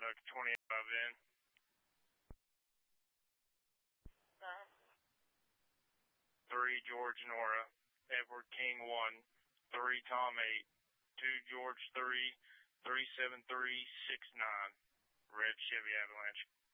Duck 25 in. 3 George Nora, Edward King 1, 3 Tom 8, 2 George 3, 37369, Red Chevy Avalanche.